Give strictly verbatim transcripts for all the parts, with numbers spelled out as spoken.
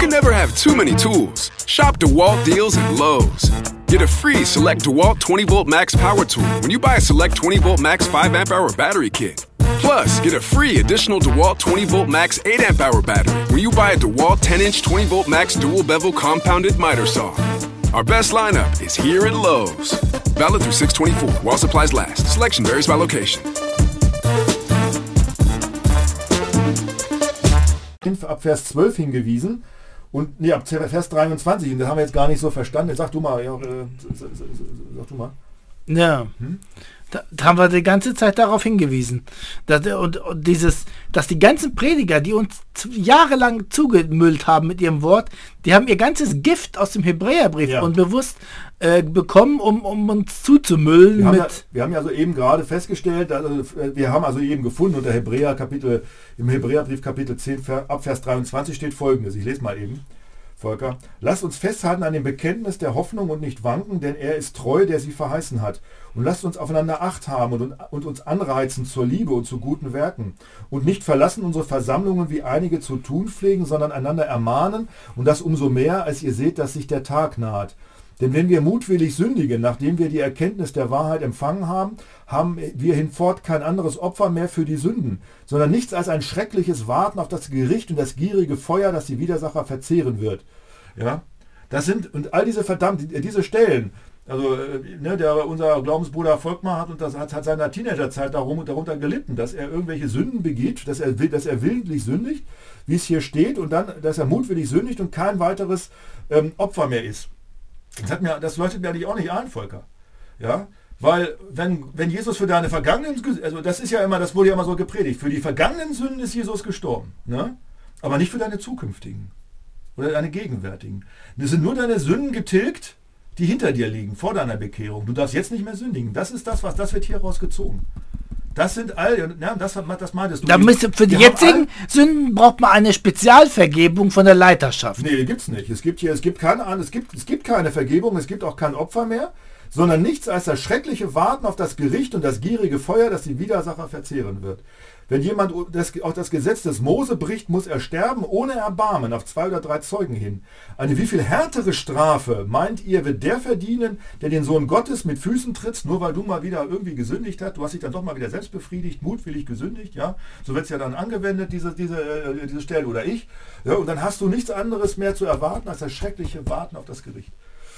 can never have too many tools. Shop DeWalt deals at Lowe's. Get a free Select DeWalt twenty volt Max Power Tool when you buy a Select twenty volt Max five amp hour battery kit. Plus, get a free additional DeWalt twenty volt Max eight amp hour battery when you buy a DeWalt ten inch twenty volt Max dual bevel compounded miter saw. Our best lineup is here at Lowe's. Valid through six twenty-four while supplies last. Selection varies by location. Ab Vers zwölf hingewiesen und nee, ab Vers dreiundzwanzig, und das haben wir jetzt gar nicht so verstanden. Sag du mal, ja, äh, sag du mal. Ja, hm? da, da haben wir die ganze Zeit darauf hingewiesen. Dass, und, und dieses, dass die ganzen Prediger, die uns jahrelang zugemüllt haben mit ihrem Wort, die haben ihr ganzes Gift aus dem Hebräerbrief ja. und bewusst äh, bekommen, um, um uns zuzumüllen. Wir haben, mit ja, wir haben ja also eben gerade festgestellt, also wir haben also eben gefunden, unter Hebräer Kapitel, im Hebräerbrief Kapitel zehn, ab Vers dreiundzwanzig steht Folgendes. Ich lese mal eben. Volker, lasst uns festhalten an dem Bekenntnis der Hoffnung und nicht wanken, denn er ist treu, der sie verheißen hat. Und lasst uns aufeinander Acht haben und, und uns anreizen zur Liebe und zu guten Werken. Und nicht verlassen unsere Versammlungen, wie einige zu tun pflegen, sondern einander ermahnen, und das umso mehr, als ihr seht, dass sich der Tag naht. Denn wenn wir mutwillig sündigen, nachdem wir die Erkenntnis der Wahrheit empfangen haben, haben wir hinfort kein anderes Opfer mehr für die Sünden, sondern nichts als ein schreckliches Warten auf das Gericht und das gierige Feuer, das die Widersacher verzehren wird. Ja, das sind, und all diese verdammt, diese Stellen, also ne, der, unser Glaubensbruder Volkmar hat, und das hat, hat seiner Teenagerzeit darum, darunter gelitten, dass er irgendwelche Sünden begeht, dass er, dass er willentlich sündigt, wie es hier steht, und dann, dass er mutwillig sündigt und kein weiteres ähm, Opfer mehr ist. Das, hat mir, das leuchtet mir eigentlich auch nicht ein, Volker. Ja, weil wenn, wenn Jesus für deine vergangenen, also das ist ja immer, das wurde ja immer so gepredigt, für die vergangenen Sünden ist Jesus gestorben, ne? Aber nicht für deine zukünftigen oder deine gegenwärtigen. Das sind nur deine Sünden getilgt, die hinter dir liegen, vor deiner Bekehrung. Du darfst jetzt nicht mehr sündigen. Das ist das, was das wird hier rausgezogen. Das sind all, ja, das, das meintest du. Da müsste, für die jetzigen Sünden braucht man eine Spezialvergebung von der Leiterschaft. Nee, die gibt's nicht. Es gibt hier, es gibt keine, es gibt, es gibt keine Vergebung, es gibt auch kein Opfer mehr, sondern nichts als das schreckliche Warten auf das Gericht und das gierige Feuer, das die Widersacher verzehren wird. Wenn jemand das, auch das Gesetz des Mose bricht, muss er sterben ohne Erbarmen auf zwei oder drei Zeugen hin. Eine wie viel härtere Strafe, meint ihr, wird der verdienen, der den Sohn Gottes mit Füßen tritt, nur weil du mal wieder irgendwie gesündigt hast? Du hast dich dann doch mal wieder selbst befriedigt, mutwillig gesündigt, ja? So wird es ja dann angewendet, diese, diese, äh, diese Stelle, oder ich. Ja, und dann hast du nichts anderes mehr zu erwarten, als das schreckliche Warten auf das Gericht.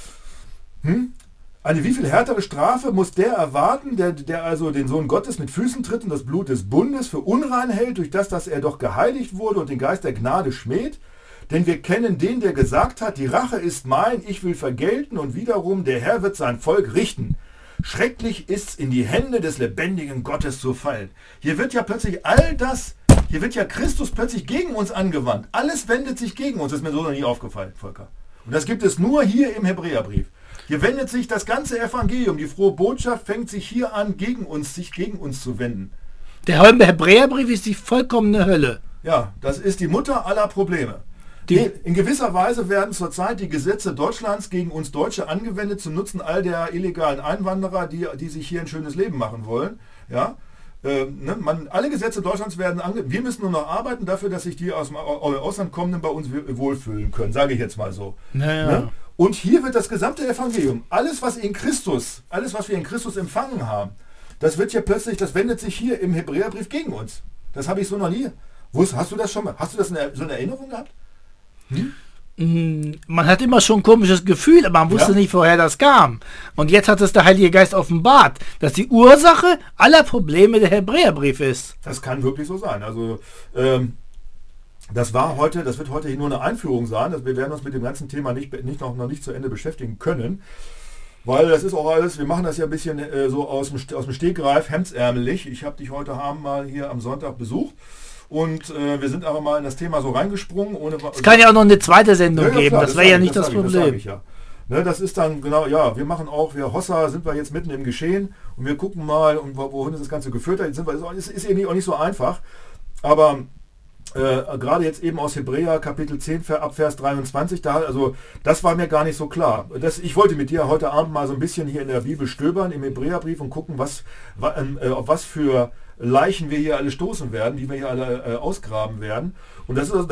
Hm? Eine wie viel härtere Strafe muss der erwarten, der, der also den Sohn Gottes mit Füßen tritt und das Blut des Bundes für unrein hält, durch das, dass er doch geheiligt wurde und den Geist der Gnade schmäht? Denn wir kennen den, der gesagt hat, die Rache ist mein, ich will vergelten, und wiederum, der Herr wird sein Volk richten. Schrecklich ist's, in die Hände des lebendigen Gottes zu fallen. Hier wird ja plötzlich all das, hier wird ja Christus plötzlich gegen uns angewandt. Alles wendet sich gegen uns, das ist mir so noch nie aufgefallen, Volker. Und das gibt es nur hier im Hebräerbrief. Hier wendet sich das ganze Evangelium, die frohe Botschaft fängt sich hier an, gegen uns, sich gegen uns zu wenden. Der Hebräerbrief ist die vollkommene Hölle. Ja, das ist die Mutter aller Probleme. Die, in gewisser Weise werden zurzeit die Gesetze Deutschlands gegen uns Deutsche angewendet zum Nutzen all der illegalen Einwanderer, die, die sich hier ein schönes Leben machen wollen. Ja, äh, ne, man, alle Gesetze Deutschlands werden angewendet. Wir müssen nur noch arbeiten dafür, dass sich die aus dem Ausland kommenden bei uns wohlfühlen können, sage ich jetzt mal so. Naja. Ne? Und hier wird das gesamte Evangelium, alles was in Christus, alles was wir in Christus empfangen haben, das wird ja plötzlich, das wendet sich hier im Hebräerbrief gegen uns. Das habe ich so noch nie. Wusst, hast du das schon mal? Hast du das in, so eine Erinnerung gehabt? Hm? Man hat immer schon ein komisches Gefühl, aber man wusste ja. nicht, woher das kam. Und jetzt hat es der Heilige Geist offenbart, dass die Ursache aller Probleme der Hebräerbrief ist. Das kann wirklich so sein. Also ähm, das war heute, das wird heute nur eine Einführung sein. Dass wir werden uns mit dem ganzen Thema nicht, nicht noch, noch nicht zu Ende beschäftigen können. Weil das ist auch alles, wir machen das ja ein bisschen äh, so aus dem, aus dem Stegreif, hemdsärmelig. Ich habe dich heute Abend mal hier am Sonntag besucht. Und äh, wir sind aber mal in das Thema so reingesprungen. Ohne, es kann ja auch noch eine zweite Sendung ja, ja, geben, das, das wäre ja nicht das, das Problem. Das, ich, ja. ne, das ist dann genau, ja, wir machen auch, wir Hossa sind wir jetzt mitten im Geschehen und wir gucken mal, und wohin das Ganze geführt hat. Jetzt sind wir, es ist eben auch nicht so einfach, aber äh, gerade jetzt eben aus Hebräer Kapitel zehn ab Vers dreiundzwanzig, da, also das war mir gar nicht so klar. Das, ich wollte mit dir heute Abend mal so ein bisschen hier in der Bibel stöbern, im Hebräerbrief, und gucken, was, äh, auf was für Leichen wir hier alle stoßen werden, die wir hier alle äh, ausgraben werden. Und das ist